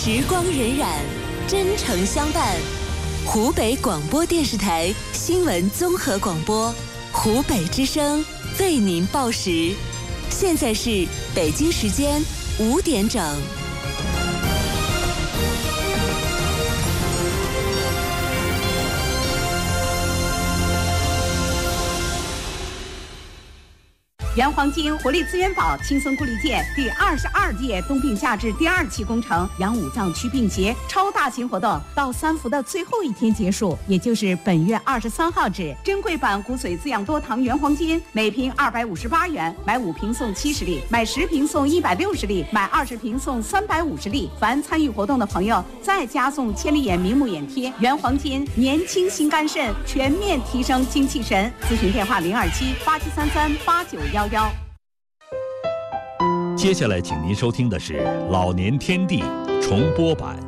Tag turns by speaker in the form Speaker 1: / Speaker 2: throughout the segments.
Speaker 1: 时光荏苒，真诚相伴。湖北广播电视台新闻综合广播，湖北之声为您报时。现在是北京时间5点整。
Speaker 2: 原黄金活力资源宝轻松固力件第22届冬病夏治第2期工程养五脏祛病节超大型活动到3伏的最后一天结束，也就是本月23号止。珍贵版骨髓滋养多糖原黄金每瓶258元，买5瓶送70粒，买10瓶送160粒，买20瓶送350粒。凡参与活动的朋友再加送千里眼明目眼贴。原黄金年轻心肝肾，全面提升精气神。咨询电话027-8733-8911。
Speaker 3: 接下来请您收听的是老年天地重播版。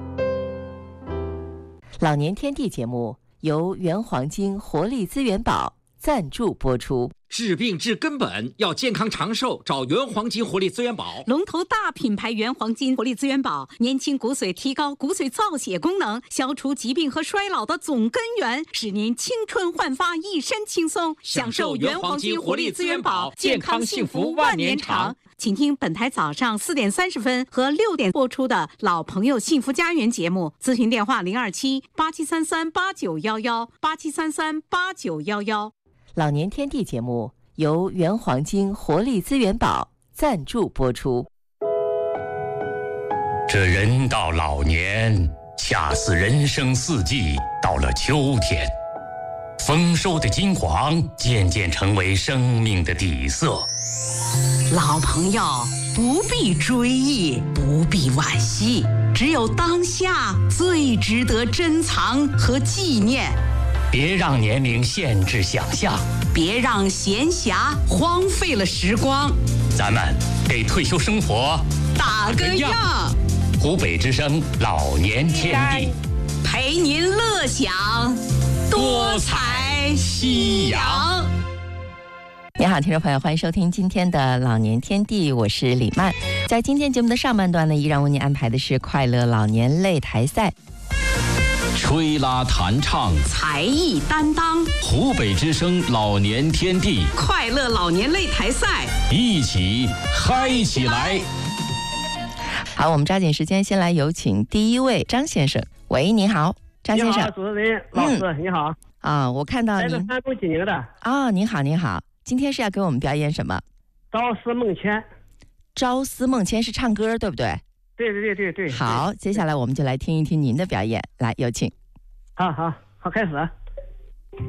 Speaker 4: 老年天地节目由原黄金活力资源宝赞助播出。
Speaker 5: 治病治根本，要健康长寿，找原黄金活力资源宝。
Speaker 2: 龙头大品牌原黄金活力资源宝，年轻骨髓，提高骨髓造血功能，消除疾病和衰老的总根源，使您青春焕发，一身轻松。
Speaker 5: 享受原黄金活力资源宝，健康幸福万年长。
Speaker 2: 请听本台早上4点30分和6点播出的老朋友幸福家园节目，咨询电话027-8733-8911，8733-8911。
Speaker 4: 老年天地节目由原黄金活力资源宝赞助播出。
Speaker 6: 这人到老年，恰似人生四季到了秋天，丰收的金黄渐渐成为生命的底色。
Speaker 2: 老朋友不必追忆，不必惋惜，只有当下最值得珍藏和纪念。
Speaker 6: 别让年龄限制想象，
Speaker 2: 别让闲暇荒废了时光。
Speaker 6: 咱们给退休生活
Speaker 2: 打个样。
Speaker 6: 湖北之声老年天地，
Speaker 2: 陪您乐享多彩夕阳。
Speaker 4: 你好，听众朋友，欢迎收听今天的老年天地，我是李曼。在今天节目的上半段呢，依然为您安排的是快乐老年擂台赛。
Speaker 3: 吹拉弹唱，
Speaker 2: 才艺担当，
Speaker 3: 湖北之声老年天地，
Speaker 2: 快乐老年擂台赛，
Speaker 3: 一起嗨起来！
Speaker 4: 好，我们抓紧时间，先来有请第一位张先生。喂，您好，张先生。
Speaker 7: 你好，主持人老师，你好。
Speaker 4: 啊，我看到您。
Speaker 7: 来自山东济宁的。
Speaker 4: 啊，您好，您好。今天是要给我们表演什么？
Speaker 7: 朝思梦牵。
Speaker 4: 朝思梦牵是唱歌，对不对？
Speaker 7: 对。
Speaker 4: 好，接下来我们就来听一听您的表演，来，有请。
Speaker 7: 好，开始。